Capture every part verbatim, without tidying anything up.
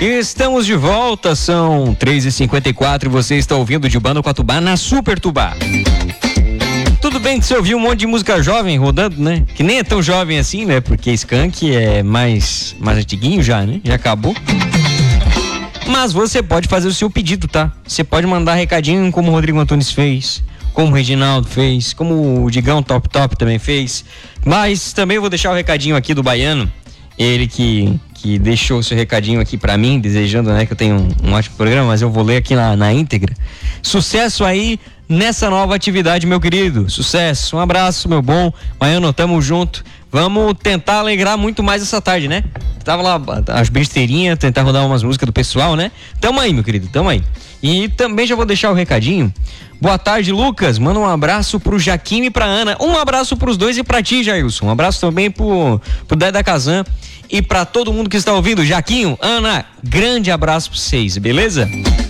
Estamos de volta, são três e cinquenta e quatro e você está ouvindo de Bando Quatubá na Super Tubá. Tudo bem que você ouviu um monte de música jovem rodando, né? Que nem é tão jovem assim, né? Porque Skank é mais, mais antiguinho já, né? Já acabou. Mas você pode fazer o seu pedido, tá? Você pode mandar recadinho como o Rodrigo Antunes fez, como o Reginaldo fez, como o Digão Top Top também fez. Mas também vou deixar o recadinho aqui do Baiano, ele que, que deixou o seu recadinho aqui pra mim, desejando, né, que eu tenho um, um ótimo programa, mas eu vou ler aqui na, na íntegra. Sucesso aí nessa nova atividade, meu querido. Sucesso, um abraço, meu bom. Baiano, tamo junto. Vamos tentar alegrar muito mais essa tarde, né? Tava lá as besteirinhas, tentar rodar umas músicas do pessoal, né? Tamo aí, meu querido, tamo aí. E também já vou deixar o recadinho. Boa tarde, Lucas. Manda um abraço pro Jaquim e pra Ana. Um abraço pros dois e pra ti, Jailson. Um abraço também pro, pro Deda Kazan e pra todo mundo que está ouvindo. Jaquinho, Ana, grande abraço pra vocês, beleza?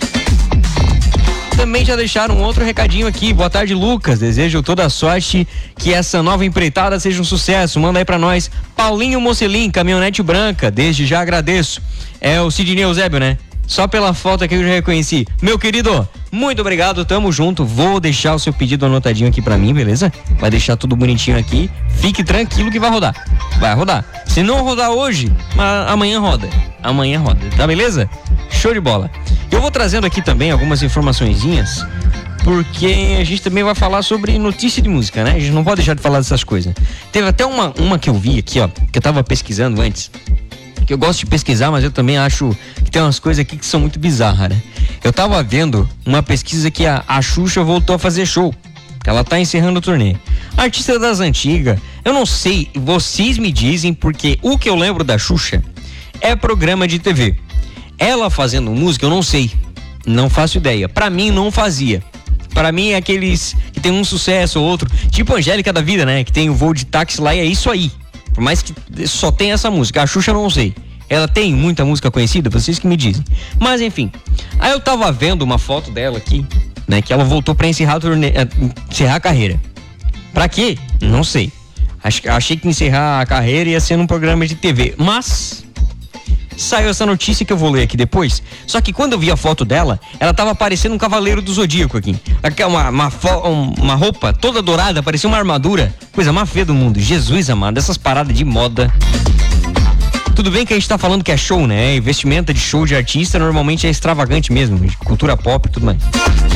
Também já deixaram um outro recadinho aqui. Boa tarde, Lucas. Desejo toda a sorte, que essa nova empreitada seja um sucesso. Manda aí pra nós. Paulinho Mocelin, caminhonete branca. Desde já agradeço. É o Sidney Eusébio, né? Só pela foto aqui eu já reconheci. Meu querido, muito obrigado, tamo junto. Vou deixar o seu pedido anotadinho aqui pra mim, beleza? Vai deixar tudo bonitinho aqui. Fique tranquilo que vai rodar. Vai rodar. Se não rodar hoje, amanhã roda. Amanhã roda, tá beleza? Show de bola. Eu vou trazendo aqui também algumas informaçõezinhas, porque a gente também vai falar sobre notícia de música, né? A gente não pode deixar de falar dessas coisas. Teve até uma, uma que eu vi aqui, ó, que eu tava pesquisando antes. Que eu gosto de pesquisar, mas eu também acho que tem umas coisas aqui que são muito bizarras, né? Eu tava vendo uma pesquisa que a, a Xuxa voltou a fazer show. Ela tá encerrando o turnê. Artista das antigas, eu não sei, vocês me dizem, porque o que eu lembro da Xuxa é programa de T V. Ela fazendo música, eu não sei. Não faço ideia. Pra mim, não fazia. Pra mim, é aqueles que tem um sucesso ou outro. Tipo Angélica da Vida, né? Que tem o Voo de Táxi lá e é isso aí. Por mais que só tenha essa música. A Xuxa eu não sei. Ela tem muita música conhecida? Vocês que me dizem. Mas enfim. Aí eu tava vendo uma foto dela aqui, né? Que ela voltou pra encerrar a, turnê, encerrar a carreira. Pra quê? Não sei. Achei que encerrar a carreira ia ser num programa de T V. Mas saiu essa notícia que eu vou ler aqui depois. Só que quando eu vi a foto dela, ela tava parecendo um cavaleiro do Zodíaco aqui. Uma, uma, uma roupa toda dourada, parecia uma armadura. Coisa mais feia do mundo. Jesus amado, essas paradas de moda. Tudo bem que a gente tá falando que é show, né? Investimento de show de artista normalmente é extravagante mesmo, de cultura pop e tudo mais.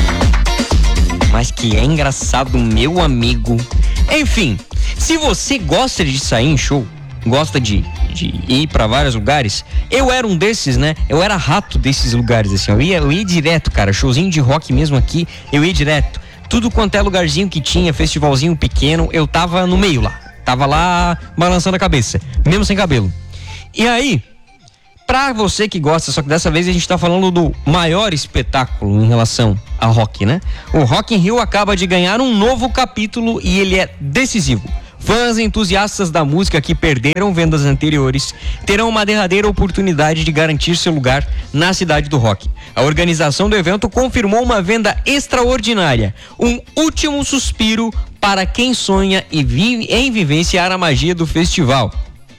Mas que é engraçado, meu amigo. Enfim, se você gosta de sair em show, gosta de, de ir pra vários lugares, eu era um desses, né? Eu era rato desses lugares, assim. Eu ia, eu ia direto, cara. Showzinho de rock mesmo aqui, eu ia direto. Tudo quanto é lugarzinho que tinha, festivalzinho pequeno, eu tava no meio lá. Tava lá balançando a cabeça, mesmo sem cabelo. E aí, pra você que gosta, só que dessa vez a gente tá falando do maior espetáculo em relação a rock, né? O Rock in Rio acaba de ganhar um novo capítulo e ele é decisivo. Fãs entusiastas da música que perderam vendas anteriores terão uma derradeira oportunidade de garantir seu lugar na cidade do rock. A organização do evento confirmou uma venda extraordinária, um último suspiro para quem sonha e vive, em vivenciar a magia do festival.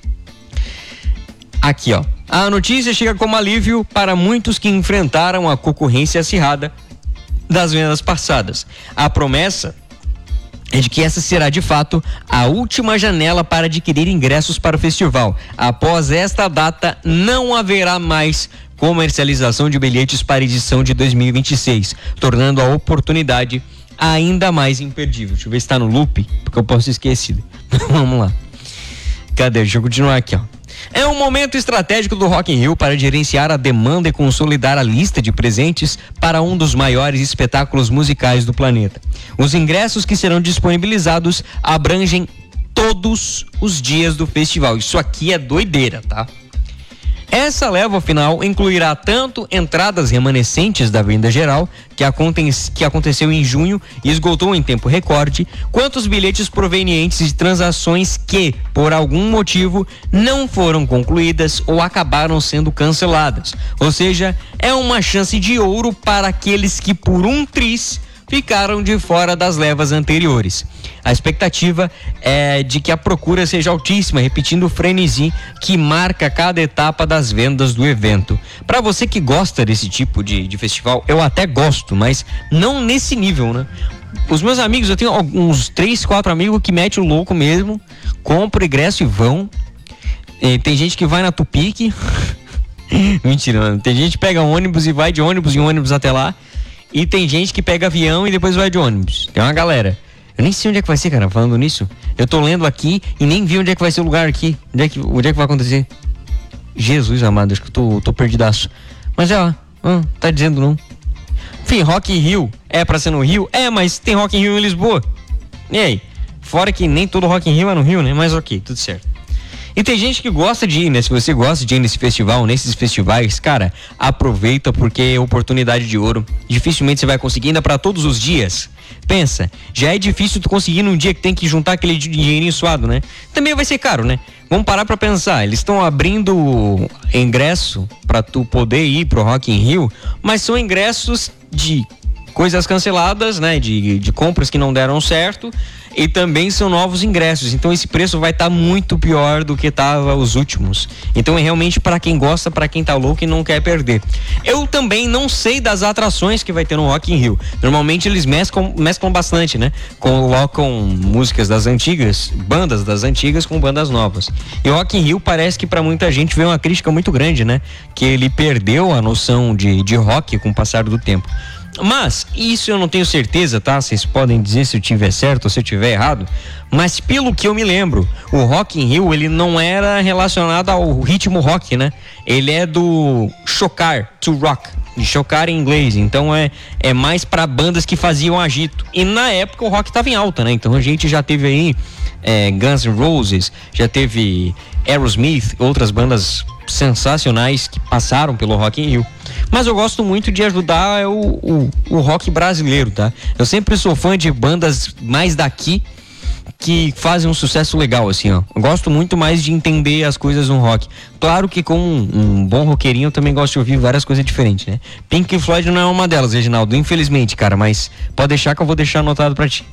Aqui, ó. A notícia chega como alívio para muitos que enfrentaram a concorrência acirrada das vendas passadas. A promessa é de que essa será de fato a última janela para adquirir ingressos para o festival. Após esta data, não haverá mais comercialização de bilhetes para a edição de dois mil e vinte e seis, tornando a oportunidade ainda mais imperdível. Deixa eu ver se está no loop, porque eu posso ter esquecido. Vamos lá. Cadê? Deixa eu continuar aqui, ó. É um momento estratégico do Rock in Rio para gerenciar a demanda e consolidar a lista de presentes para um dos maiores espetáculos musicais do planeta. Os ingressos que serão disponibilizados abrangem todos os dias do festival. Isso aqui é doideira, tá? Essa leva final incluirá tanto entradas remanescentes da venda geral, que, aconte que aconteceu em junho e esgotou em tempo recorde, quanto os bilhetes provenientes de transações que, por algum motivo, não foram concluídas ou acabaram sendo canceladas. Ou seja, é uma chance de ouro para aqueles que, por um triz, ficaram de fora das levas anteriores. A expectativa é de que a procura seja altíssima, repetindo o frenesi que marca cada etapa das vendas do evento. Para você que gosta desse tipo de, de festival, eu até gosto, mas não nesse nível, né? Os meus amigos, eu tenho uns três, quatro amigos que metem o louco mesmo, compram ingresso e vão. E tem gente que vai na Tupic. Mentira, mano. Tem gente que pega ônibus e vai de ônibus em ônibus até lá. E tem gente que pega avião e depois vai de ônibus. Tem uma galera. Eu nem sei onde é que vai ser, cara, falando nisso. Eu tô lendo aqui e nem vi onde é que vai ser o lugar aqui. Onde é que, onde é que vai acontecer? Jesus amado, acho que eu tô, tô perdidaço. Mas é, ó, hum, tá dizendo não. Enfim, Rock in Rio é pra ser no Rio? É, mas tem Rock in Rio em Lisboa. E aí? Fora que nem todo Rock in Rio é no Rio, né? Mas ok, tudo certo. E tem gente que gosta de ir, né? Se você gosta de ir nesse festival, nesses festivais, cara, aproveita porque é oportunidade de ouro. Dificilmente você vai conseguir ainda pra todos os dias. Pensa, já é difícil tu conseguir num dia que tem que juntar aquele dinheirinho suado, né? Também vai ser caro, né? Vamos parar pra pensar, eles estão abrindo ingresso pra tu poder ir pro Rock in Rio, mas são ingressos de coisas canceladas, né? De, de compras que não deram certo. E também são novos ingressos, então esse preço vai estar tá muito pior do que estava os últimos. Então é realmente para quem gosta, para quem tá louco e não quer perder. Eu também não sei das atrações que vai ter no Rock in Rio. Normalmente eles mesclam, mesclam bastante, né? Colocam músicas das antigas, bandas das antigas com bandas novas. E o Rock in Rio parece que para muita gente veio uma crítica muito grande, né? Que ele perdeu a noção de, de rock com o passar do tempo. Mas, isso eu não tenho certeza, tá? Vocês podem dizer se eu tiver certo ou se eu tiver errado. Mas pelo que eu me lembro, o Rock in Rio, ele não era relacionado ao ritmo rock, né? Ele é do chocar, to rock, de chocar em inglês. Então é, é mais pra bandas que faziam agito. E na época o rock tava em alta, né? Então a gente já teve aí é, Guns N' Roses, já teve Aerosmith, outras bandas sensacionais que passaram pelo Rock in Rio. Mas eu gosto muito de ajudar o, o, o rock brasileiro, tá? Eu sempre sou fã de bandas mais daqui que fazem um sucesso legal, assim, ó. Eu gosto muito mais de entender as coisas no rock. Claro que com um, um bom roqueirinho eu também gosto de ouvir várias coisas diferentes, né? Pink Floyd não é uma delas, Reginaldo, infelizmente, cara, mas pode deixar que eu vou deixar anotado pra ti.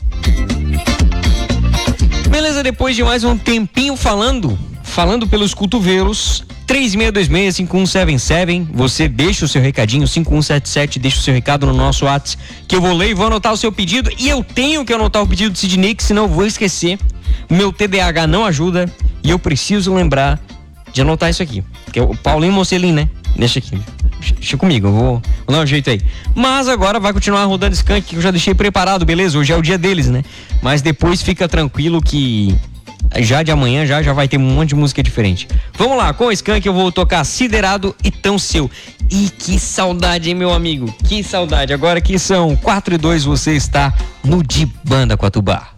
Beleza, depois de mais um tempinho falando, falando pelos cotovelos, três seis dois seis, cinco um sete sete, você deixa o seu recadinho, cinco um sete sete, deixa o seu recado no nosso WhatsApp, que eu vou ler e vou anotar o seu pedido, e eu tenho que anotar o pedido do Sidney, que senão eu vou esquecer, meu T D A H não ajuda, e eu preciso lembrar de anotar isso aqui, que é o Paulinho Mocelin, né? Deixa aqui, deixa comigo, eu vou, vou dar um jeito aí. Mas agora vai continuar rodando Skank, que eu já deixei preparado, beleza? Hoje é o dia deles, né? Mas depois fica tranquilo que já de amanhã já, já vai ter um monte de música diferente. Vamos lá, com o Skank eu vou tocar Siderado e Tão Seu. E que saudade, hein, meu amigo? Que saudade. Agora que são quatro e dois, você está no De Banda Coatubá.